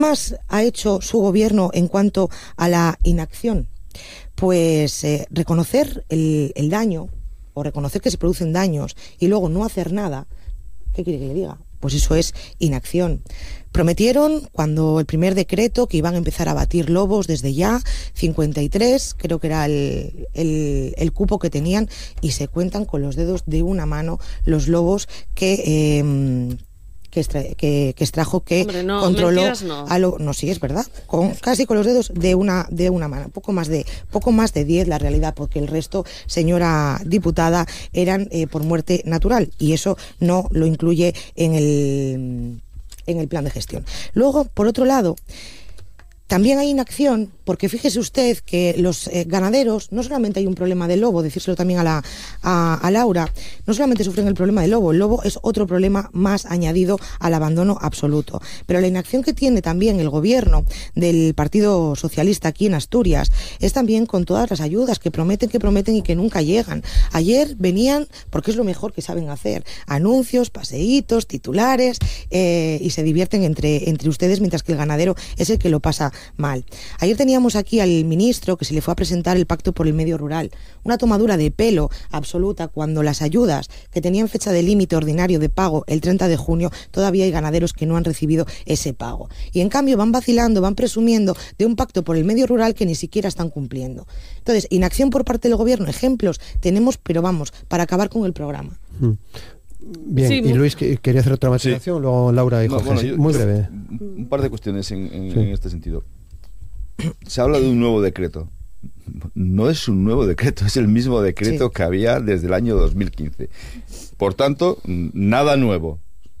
más ha hecho su gobierno en cuanto a la inacción? Pues reconocer el daño, o reconocer que se producen daños y luego no hacer nada. ¿Qué quiere que le diga? Pues eso es inacción. Prometieron, cuando el primer decreto, que iban a empezar a abatir lobos desde ya, 53, creo que era el cupo que tenían, y se cuentan con los dedos de una mano los lobos que extrajo, que hombre, no, controló no. No, sí, es verdad, casi con los dedos de una mano, poco más de 10 la realidad, porque el resto, señora diputada, eran por muerte natural, y eso no lo incluye en el plan de gestión. Luego, por otro lado, también hay inacción, porque fíjese usted que los ganaderos, no solamente hay un problema del lobo, decírselo también a Laura, no solamente sufren el problema del lobo, el lobo es otro problema más añadido al abandono absoluto. Pero la inacción que tiene también el gobierno del Partido Socialista aquí en Asturias es también con todas las ayudas que prometen y que nunca llegan. Ayer venían, porque es lo mejor que saben hacer, anuncios, paseitos, titulares, y se divierten entre ustedes, mientras que el ganadero es el que lo pasa mal. Ayer teníamos aquí al ministro que se le fue a presentar el Pacto por el Medio Rural. Una tomadura de pelo absoluta, cuando las ayudas que tenían fecha de límite ordinario de pago el 30 de junio, todavía hay ganaderos que no han recibido ese pago. Y en cambio van vacilando, van presumiendo de un Pacto por el Medio Rural que ni siquiera están cumpliendo. Entonces, inacción por parte del gobierno, ejemplos tenemos, pero vamos, para acabar con el programa. Bien, sí, y Luis quería hacer otra matización, sí. Luego Laura y Jorge, bueno, muy breve. Un par de cuestiones en este sentido. Se habla de un nuevo decreto. No es un nuevo decreto, es el mismo decreto que había desde el año 2015. Por tanto, nada nuevo.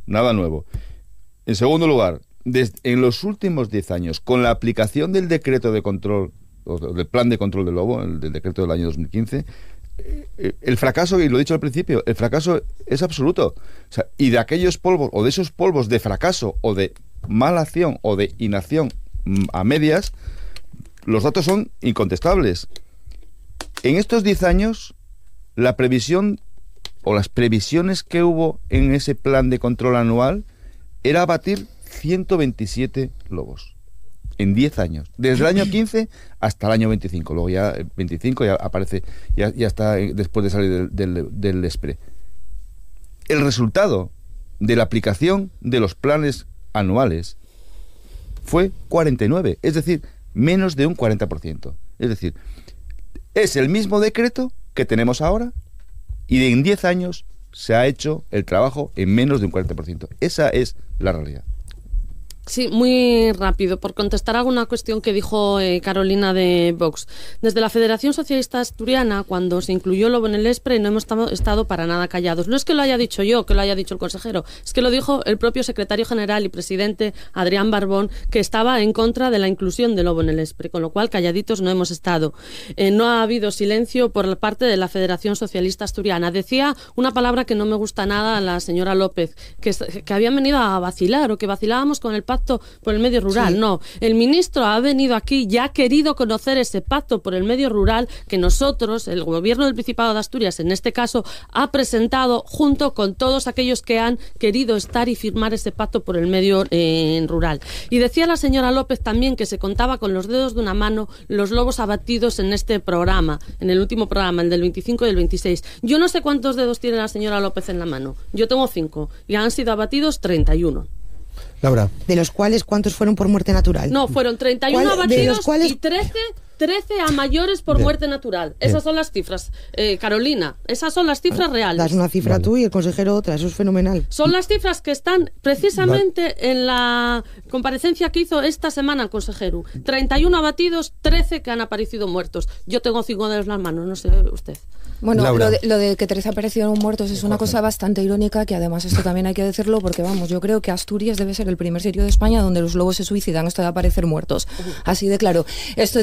En segundo lugar, en los últimos 10 años, con la aplicación del decreto de control, o del plan de control del lobo, del decreto del año 2015, el fracaso, y lo he dicho al principio, el fracaso es absoluto. O sea, y de aquellos polvos, o de esos polvos de fracaso, o de mala acción, o de inacción a medias, los datos son incontestables. En estos 10 años, la previsión, o las previsiones que hubo en ese plan de control anual, era abatir 127 lobos. En 10 años, desde el año 15 hasta el año 25. Luego ya 25 ya aparece, ya está después de salir del SPRE. El resultado de la aplicación de los planes anuales fue 49, es decir, menos de un 40%. Es decir, es el mismo decreto que tenemos ahora, y en 10 años se ha hecho el trabajo en menos de un 40%. Esa es la realidad. Sí, muy rápido, por contestar alguna cuestión que dijo Carolina de Vox. Desde la Federación Socialista Asturiana, cuando se incluyó el lobo en el SPRE, no hemos estado para nada callados. No es que lo haya dicho yo, que lo haya dicho el consejero, es que lo dijo el propio secretario general y presidente Adrián Barbón, que estaba en contra de la inclusión del lobo en el SPRE, con lo cual calladitos no hemos estado. No ha habido silencio por parte de la Federación Socialista Asturiana. Decía una palabra que no me gusta nada a la señora López, que habían venido a vacilar, o que vacilábamos con el pacto por el medio rural. Sí. No, el ministro ha venido aquí y ha querido conocer ese pacto por el medio rural que nosotros, el gobierno del Principado de Asturias, en este caso, ha presentado junto con todos aquellos que han querido estar y firmar ese pacto por el medio rural. Y decía la señora López también que se contaba con los dedos de una mano los lobos abatidos en este programa, en el último programa, el del 25 y el 26. Yo no sé cuántos dedos tiene la señora López en la mano. Yo tengo 5 y han sido abatidos 31. Laura. ¿De los cuales cuántos fueron por muerte natural? No, fueron 31 abatidos y 13 a mayores por muerte natural. Esas son las cifras, Carolina. Esas son las cifras reales. Das una cifra tú y el consejero otra. Eso es fenomenal. Son las cifras que están precisamente en la comparecencia que hizo esta semana el consejero. 31 abatidos, 13 que han aparecido muertos. Yo tengo 5 dedos en las manos, no sé usted. Bueno, lo de que 13 aparecieron muertos es una cosa bastante irónica, que además esto también hay que decirlo, porque vamos, yo creo que Asturias debe ser el primer sitio de España donde los lobos se suicidan, esto de aparecer muertos. Así de claro. Esto tiene que tener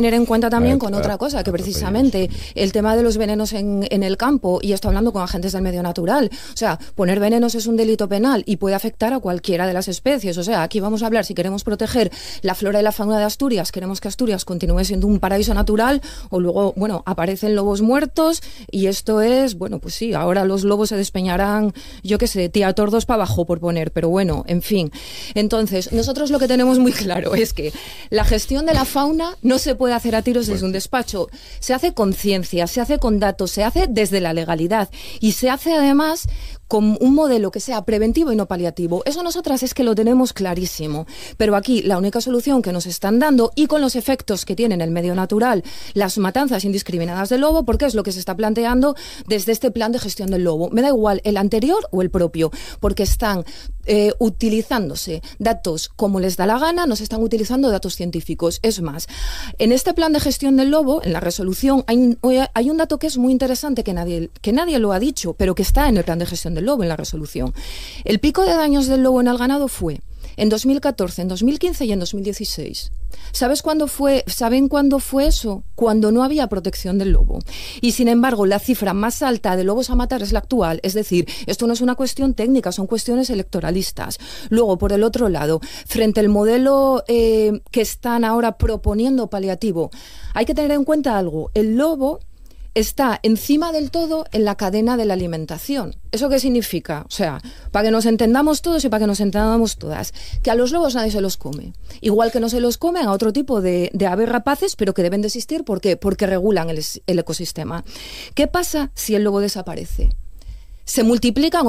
tener en cuenta también con otra cosa, que precisamente el tema de los venenos en el campo, y esto hablando con agentes del medio natural, o sea, poner venenos es un delito penal y puede afectar a cualquiera de las especies. O sea, aquí vamos a hablar, si queremos proteger la flora y la fauna de Asturias, queremos que Asturias continúe siendo un paraíso natural, o luego, bueno, aparecen lobos muertos, y esto es, bueno, pues sí, ahora los lobos se despeñarán, yo qué sé, tía tordos para abajo, por poner, pero bueno, en fin. Entonces, nosotros lo que tenemos muy claro es que la gestión de la fauna no se puede hacer a tiros desde un despacho. Se hace con ciencia, se hace con datos, se hace desde la legalidad y se hace además con un modelo que sea preventivo y no paliativo. Eso nosotras es que lo tenemos clarísimo. Pero aquí la única solución que nos están dando, y con los efectos que tiene en el medio natural, las matanzas indiscriminadas del lobo, porque es lo que se está planteando desde este plan de gestión del lobo. Me da igual el anterior o el propio, porque están utilizándose datos como les da la gana, no se están utilizando datos científicos. Es más, en este plan de gestión del lobo, en la resolución, hay un dato que es muy interesante que nadie lo ha dicho, pero que está en el plan de gestión del lobo, en la resolución. El pico de daños del lobo en el ganado fue en 2014, en 2015 y en 2016. ¿Saben cuándo fue eso? Cuando no había protección del lobo. Y sin embargo, la cifra más alta de lobos a matar es la actual. Es decir, esto no es una cuestión técnica, son cuestiones electoralistas. Luego, por el otro lado, frente al modelo que están ahora proponiendo paliativo, hay que tener en cuenta algo. El lobo está encima del todo en la cadena de la alimentación. ¿Eso qué significa? O sea, para que nos entendamos todos y para que nos entendamos todas, que a los lobos nadie se los come. Igual que no se los comen a otro tipo de aves rapaces, pero que deben de existir. ¿Por qué? Porque regulan el ecosistema. ¿Qué pasa si el lobo desaparece? Se multiplican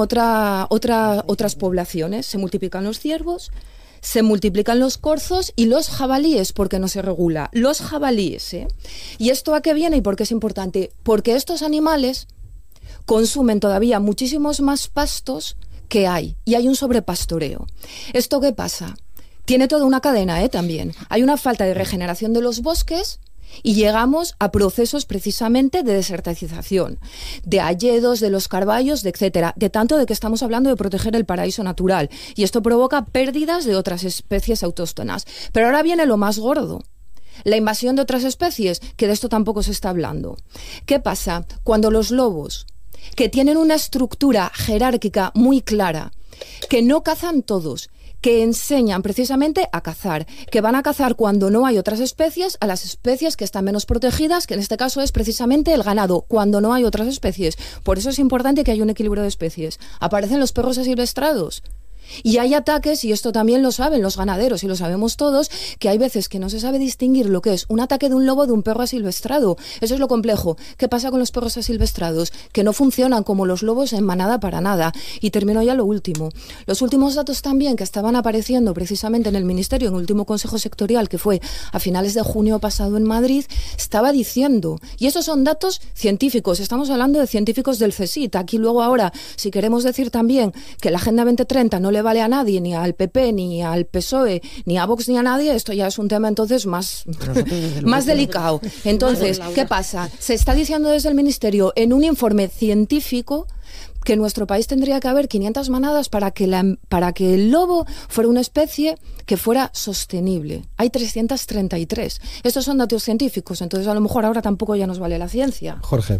otras poblaciones, se multiplican los ciervos, se multiplican los corzos y los jabalíes, porque no se regula. Los jabalíes, ¿eh? ¿Y esto a qué viene y por qué es importante? Porque estos animales consumen todavía muchísimos más pastos que hay, y hay un sobrepastoreo. ¿Esto qué pasa? Tiene toda una cadena, también. Hay una falta de regeneración de los bosques, y llegamos a procesos precisamente de desertización, de hayedos, de los carballos, etcétera, de tanto de que estamos hablando de proteger el paraíso natural, y esto provoca pérdidas de otras especies autóctonas. Pero ahora viene lo más gordo, la invasión de otras especies, que de esto tampoco se está hablando. ¿Qué pasa cuando los lobos, que tienen una estructura jerárquica muy clara, que no cazan todos, que enseñan precisamente a cazar, que van a cazar cuando no hay otras especies, a las especies que están menos protegidas, que en este caso es precisamente el ganado, cuando no hay otras especies? Por eso es importante que haya un equilibrio de especies. Aparecen los perros asilvestrados. Y hay ataques, y esto también lo saben los ganaderos y lo sabemos todos, que hay veces que no se sabe distinguir lo que es un ataque de un lobo de un perro asilvestrado. Eso es lo complejo. ¿Qué pasa con los perros asilvestrados? Que no funcionan como los lobos en manada para nada. Y termino ya lo último. Los últimos datos también que estaban apareciendo precisamente en el Ministerio, en el último Consejo Sectorial, que fue a finales de junio pasado en Madrid, estaba diciendo, y esos son datos científicos, estamos hablando de científicos del CSIC. Aquí luego ahora, si queremos decir también que la Agenda 2030 no le vale a nadie, ni al PP, ni al PSOE, ni a Vox, ni a nadie, esto ya es un tema entonces más delicado. Entonces, ¿qué pasa? Se está diciendo desde el Ministerio en un informe científico que en nuestro país tendría que haber 500 manadas para que el lobo fuera una especie que fuera sostenible. Hay 333. Estos son datos científicos, entonces a lo mejor ahora tampoco ya nos vale la ciencia. Jorge.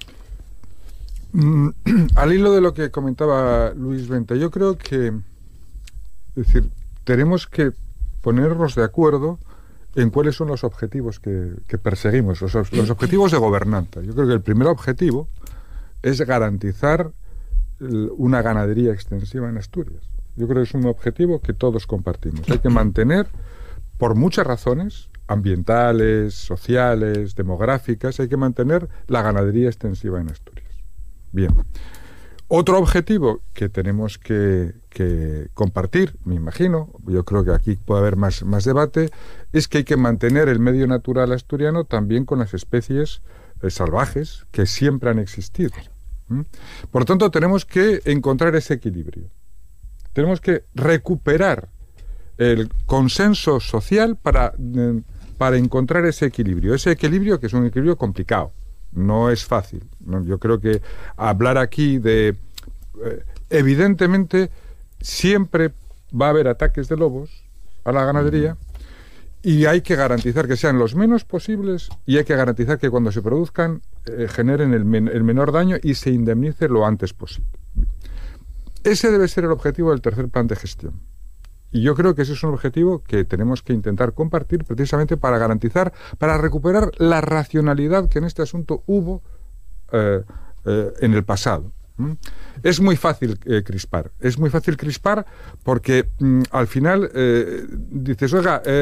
Al hilo de lo que comentaba Luis Venta, yo creo que, es decir, tenemos que ponernos de acuerdo en cuáles son los objetivos que perseguimos, los objetivos de gobernanza. Yo creo que el primer objetivo es garantizar una ganadería extensiva en Asturias. Yo creo que es un objetivo que todos compartimos. Hay que mantener, por muchas razones, ambientales, sociales, demográficas, hay que mantener la ganadería extensiva en Asturias. Bien. Otro objetivo que tenemos que compartir, me imagino, yo creo que aquí puede haber más debate, es que hay que mantener el medio natural asturiano también con las especies salvajes que siempre han existido. Por lo tanto, tenemos que encontrar ese equilibrio. Tenemos que recuperar el consenso social para encontrar ese equilibrio. Ese equilibrio que es un equilibrio complicado. No es fácil. Yo creo que hablar aquí de... evidentemente, siempre va a haber ataques de lobos a la ganadería Y hay que garantizar que sean los menos posibles y hay que garantizar que cuando se produzcan generen el menor daño y se indemnice lo antes posible. Ese debe ser el objetivo del tercer plan de gestión. Y yo creo que ese es un objetivo que tenemos que intentar compartir precisamente para garantizar, para recuperar la racionalidad que en este asunto hubo en el pasado. Es muy fácil crispar. Es muy fácil crispar porque al final dices, oiga,